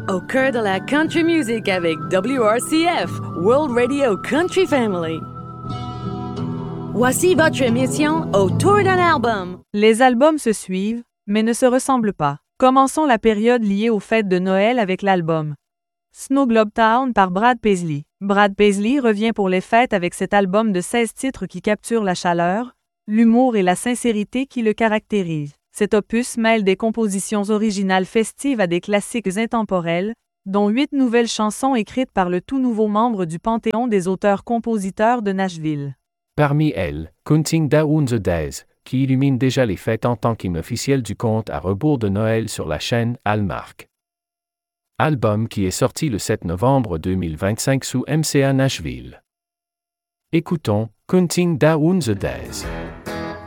Au cœur de la country music avec WRCF, World Radio Country Family. Voici votre émission Autour d'un album. Les albums se suivent, mais ne se ressemblent pas. Commençons la période liée aux fêtes de Noël avec l'album Snow Globe Town par Brad Paisley. Brad Paisley revient pour les fêtes avec cet album de 16 titres qui capture la chaleur, l'humour et la sincérité qui le caractérisent. Cet opus mêle des compositions originales festives à des classiques intemporels, dont 8 nouvelles chansons écrites par le tout nouveau membre du Panthéon des auteurs-compositeurs de Nashville. Parmi elles, Counting Down the Days, qui illumine déjà les fêtes en tant qu'hymne officiel du conte à rebours de Noël sur la chaîne Hallmark. Album qui est sorti le 7 novembre 2025 sous MCA Nashville. Écoutons Counting Down the Days.